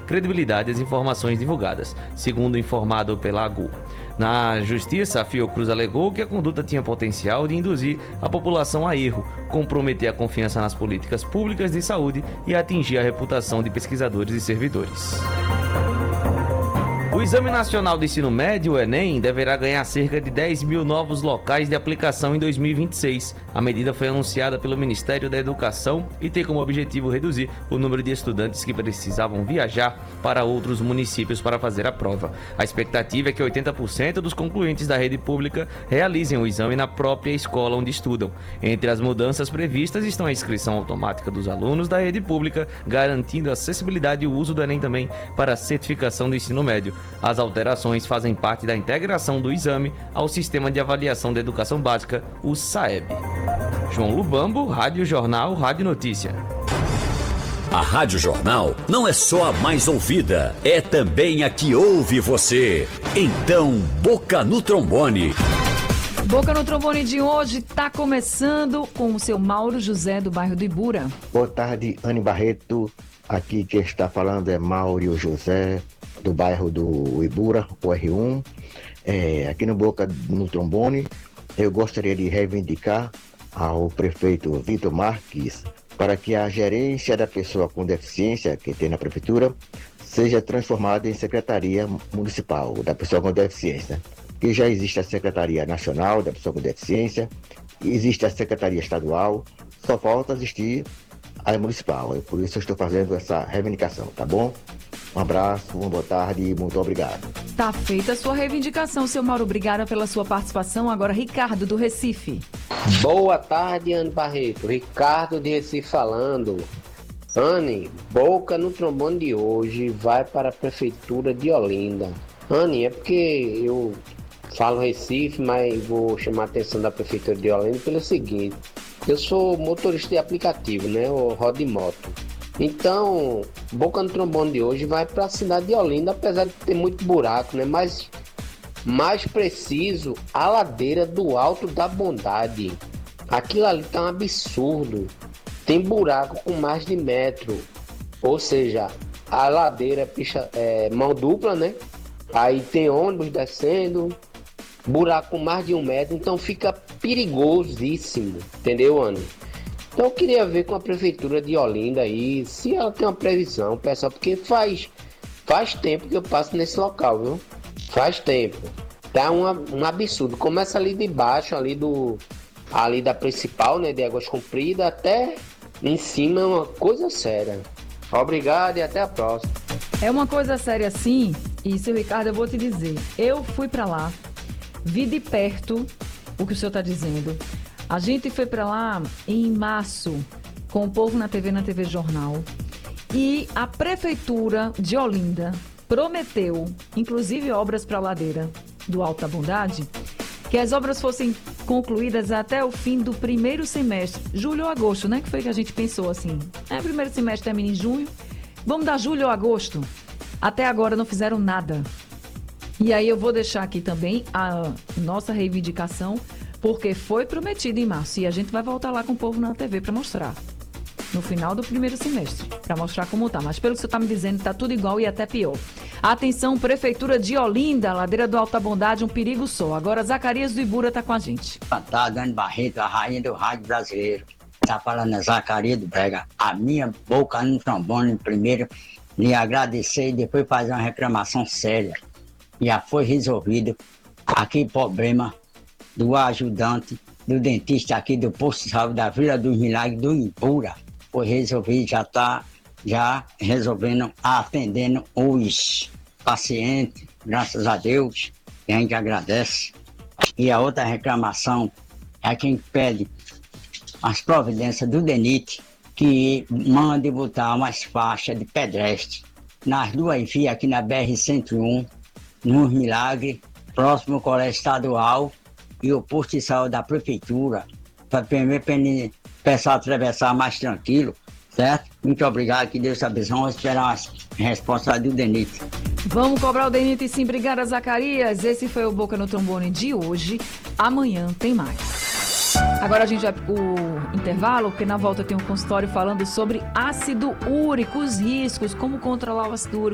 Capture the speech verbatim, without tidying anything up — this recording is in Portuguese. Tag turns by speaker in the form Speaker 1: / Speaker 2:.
Speaker 1: credibilidade às informações divulgadas, segundo informado pela AGU. Na justiça, a Fiocruz alegou que a conduta tinha potencial de induzir a população a erro, comprometer a confiança nas políticas públicas de saúde e atingir a reputação de pesquisadores e servidores. O Exame Nacional do Ensino Médio, o Enem, deverá ganhar cerca de dez mil novos locais de aplicação em dois mil e vinte e seis. A medida foi anunciada pelo Ministério da Educação e tem como objetivo reduzir o número de estudantes que precisavam viajar para outros municípios para fazer a prova. A expectativa é que oitenta por cento dos concluintes da rede pública realizem o exame na própria escola onde estudam. Entre as mudanças previstas estão a inscrição automática dos alunos da rede pública, garantindo a acessibilidade e o uso do Enem também para a certificação do ensino médio. As alterações fazem parte da integração do exame ao Sistema de Avaliação da Educação Básica, o SAEB. João Lubambo, Rádio Jornal, Rádio Notícia.
Speaker 2: A Rádio Jornal não é só a mais ouvida, é também a que ouve você. Então, Boca no Trombone.
Speaker 3: Boca no Trombone de hoje está começando com o seu Mauro José, do bairro do Ibura.
Speaker 4: Boa tarde, Anne Barreto. Aqui quem está falando é Mauro José, do bairro do Ibura, o R um. É, aqui no Boca no Trombone, eu gostaria de reivindicar ao prefeito Vitor Marques para que a gerência da pessoa com deficiência que tem na prefeitura seja transformada em secretaria municipal da pessoa com deficiência. Que já existe a Secretaria Nacional da Pessoa com Deficiência, existe a Secretaria Estadual, só falta existir a municipal. É por isso que eu estou fazendo essa reivindicação, tá bom? Um abraço, uma boa tarde e muito obrigado.
Speaker 3: Tá feita a sua reivindicação, seu Mauro. Obrigada pela sua participação. Agora, Ricardo, do Recife.
Speaker 5: Boa tarde, Anne Barreto. Ricardo de Recife falando. Anne, Boca no Trombone de hoje vai para a Prefeitura de Olinda. Anne, é porque eu falo Recife, mas vou chamar a atenção da Prefeitura de Olinda pelo seguinte. Eu sou motorista de aplicativo, né? Eu rodo de moto. Então, Boca no Trombone de hoje vai para a cidade de Olinda, apesar de ter muito buraco, né? Mas, mais preciso, a ladeira do Alto da Bondade. Aquilo ali tá um absurdo. Tem buraco com mais de metro. Ou seja, a ladeira é, picha, é mão dupla, né? Aí tem ônibus descendo, buraco com mais de um metro, então fica perigosíssimo, entendeu, Ana? Então eu queria ver com a prefeitura de Olinda aí, se ela tem uma previsão, pessoal, porque faz, faz tempo que eu passo nesse local, viu? Faz tempo. Tá uma, um absurdo. Começa ali de baixo, ali do ali da principal, né, de Águas Compridas, até em cima é uma coisa séria. Obrigado e até a próxima.
Speaker 3: É uma coisa séria sim, e seu Ricardo, eu vou te dizer, eu fui pra lá, vi de perto o que o senhor está dizendo. A gente foi para lá em março, com o Povo na T V, na T V Jornal. E a Prefeitura de Olinda prometeu, inclusive obras para a ladeira do Alto da Bondade, que as obras fossem concluídas até o fim do primeiro semestre. Julho ou agosto, né? Que foi que a gente pensou assim. É, primeiro semestre termina em junho. Vamos dar julho ou agosto. Até agora não fizeram nada. E aí eu vou deixar aqui também a nossa reivindicação, porque foi prometido em março e a gente vai voltar lá com o Povo na T V para mostrar. No final do primeiro semestre, para mostrar como tá. Mas pelo que você está me dizendo, tá tudo igual e até pior. Atenção, Prefeitura de Olinda, ladeira do Alto da Bondade, um perigo só. Agora Zacarias do Ibura tá com a gente.
Speaker 6: Boa tarde, Anne Barreto, a rainha do rádio brasileiro. Tá falando Zacarias do Brega. A minha boca no trombone, primeiro, lhe agradecer e depois fazer uma reclamação séria. Já foi resolvido aquele problema do ajudante, do dentista aqui do Posto de Saúde da Vila dos Milagres do Ibura. Foi resolvido, já está já resolvendo, atendendo os pacientes, graças a Deus, e a gente agradece. E a outra reclamação é quem pede as providências do DENIT, que mande botar umas faixas de pedestre nas duas vias aqui na B R cento e um, nos Milagres, próximo ao Colégio Estadual e o posto de saúde da Prefeitura, para o pessoal atravessar mais tranquilo, certo? Muito obrigado, que Deus abençoe. Vamos esperar as respostas do DENIT.
Speaker 3: Vamos cobrar o DENIT sim. Obrigada, Zacarias. Esse foi o Boca no Trombone de hoje. Amanhã tem mais. Agora a gente vai para o intervalo, porque na volta tem um consultório falando sobre ácido úrico, os riscos, como controlar o ácido úrico.